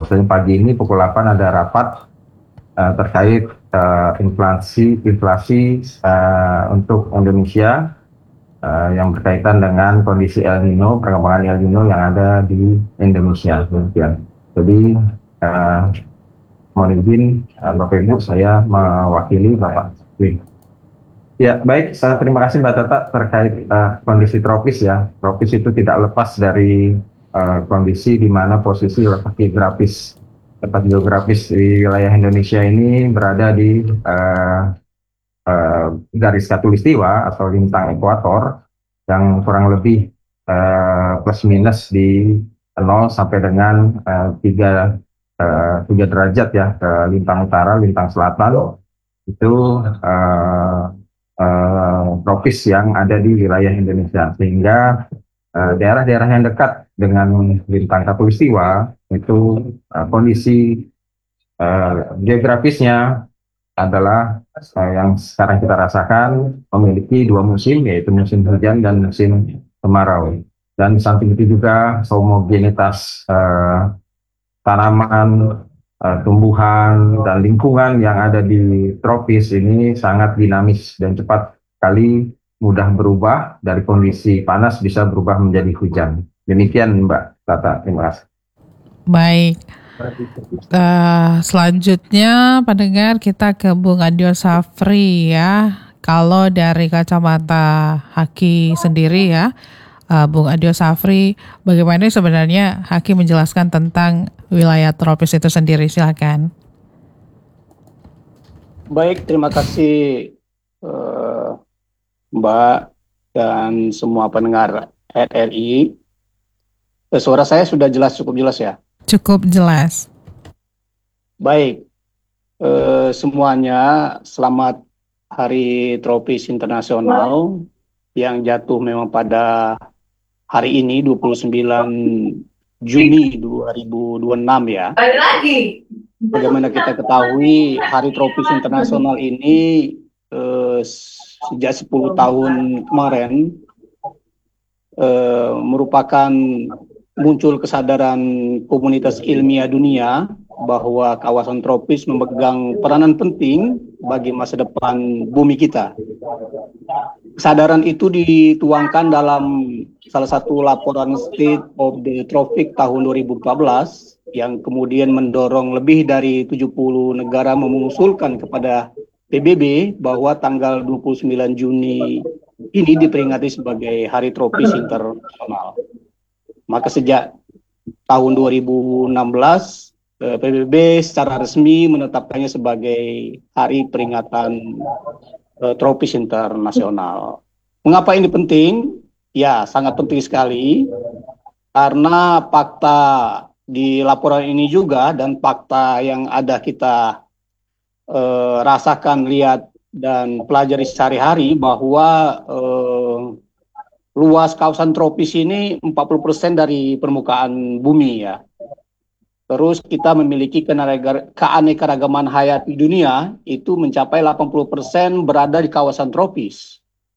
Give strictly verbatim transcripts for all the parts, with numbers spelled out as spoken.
Maksudnya pagi ini pukul delapan ada rapat uh, terkait uh, inflasi inflasi uh, untuk Indonesia uh, yang berkaitan dengan kondisi El Nino, perkembangan El Nino yang ada di Indonesia. Demikian. Jadi uh, mohon izin uh, Bapak Ibu, saya mewakili Bapak Win. Ya, baik. Uh, terima kasih Mbak Tata terkait uh, kondisi tropis ya. Tropis itu tidak lepas dari uh, kondisi di mana posisi letak geografis letak geografis di wilayah Indonesia ini berada di uh, uh, garis khatulistiwa atau lintang ekuator yang kurang lebih uh, plus minus di nol sampai dengan uh, tiga, uh, tiga derajat ya ke lintang utara, lintang selatan itu uh, Uh, tropis yang ada di wilayah Indonesia, sehingga uh, daerah-daerah yang dekat dengan lintang khatulistiwa itu uh, kondisi uh, geografisnya adalah uh, yang sekarang kita rasakan memiliki dua musim, yaitu musim hujan dan musim kemarau. Dan di samping itu juga homogenitas uh, tanaman, uh, tumbuhan, dan lingkungan yang ada di tropis ini sangat dinamis dan cepat sekali, mudah berubah dari kondisi panas bisa berubah menjadi hujan. Demikian Mbak Tata, terima kasih. Baik. Uh, selanjutnya pendengar kita ke Bung Adio Safri ya. Kalau dari kacamata Haki sendiri ya, uh, Bung Adio Safri, bagaimana sebenarnya Haki menjelaskan tentang wilayah tropis itu sendiri? Silakan. Baik, terima kasih uh, Mbak dan semua pendengar R R I. Uh, suara saya sudah jelas, cukup jelas ya? Cukup jelas. Baik, uh, semuanya selamat Hari Tropis Internasional yang jatuh memang pada hari ini dua puluh sembilan Juni dua ribu dua puluh enam ya. Lagi. Bagaimana kita ketahui Hari Tropis Internasional ini eh, sejak sepuluh tahun kemarin eh, merupakan muncul kesadaran komunitas ilmiah dunia bahwa kawasan tropis memegang peranan penting bagi masa depan bumi kita. Kesadaran itu dituangkan dalam salah satu laporan State of the Tropic tahun dua ribu empat belas yang kemudian mendorong lebih dari tujuh puluh negara mengusulkan kepada P B B bahwa tanggal dua puluh sembilan Juni ini diperingati sebagai Hari Tropis Internasional. Maka sejak tahun dua ribu enam belas P B B secara resmi menetapkannya sebagai Hari Peringatan uh, Tropis Internasional. Mengapa ini penting? Ya, sangat penting sekali karena fakta di laporan ini juga dan fakta yang ada kita uh, rasakan, lihat dan pelajari sehari-hari bahwa uh, luas kawasan tropis ini empat puluh persen dari permukaan bumi ya. Terus kita memiliki keanekaragaman hayati dunia itu mencapai delapan puluh persen berada di kawasan tropis.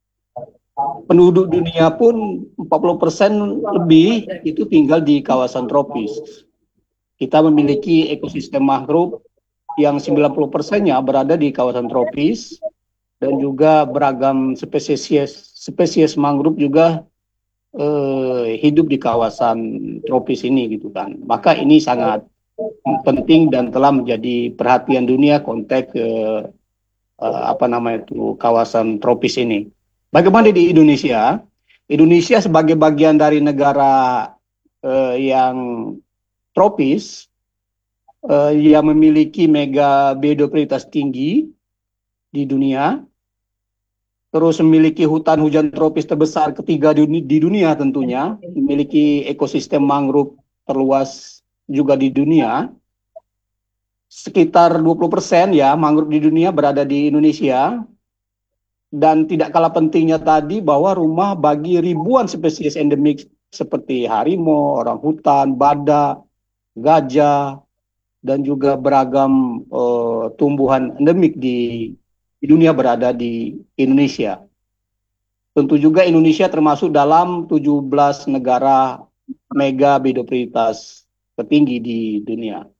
Penduduk dunia pun empat puluh persen lebih itu tinggal di kawasan tropis. Kita memiliki ekosistem mangrove yang sembilan puluh persennya berada di kawasan tropis dan juga beragam spesies spesies mangrove juga eh, hidup di kawasan tropis ini gitu kan. Maka ini sangat penting dan telah menjadi perhatian dunia konteks eh, eh, apa namanya itu kawasan tropis ini. Bagaimana di Indonesia? Indonesia sebagai bagian dari negara eh, yang tropis eh, yang memiliki mega biodiversitas tinggi di dunia, terus memiliki hutan hujan tropis terbesar ketiga di, di dunia tentunya, memiliki ekosistem mangrove terluas juga di dunia. Sekitar dua puluh persen ya mangrove di dunia berada di Indonesia. Dan tidak kalah pentingnya tadi bahwa rumah bagi ribuan spesies endemik seperti harimau, orangutan, badak, gajah, dan juga beragam uh, tumbuhan endemik di, di dunia berada di Indonesia. Tentu juga Indonesia termasuk dalam tujuh belas negara mega biodiversitas tertinggi di dunia.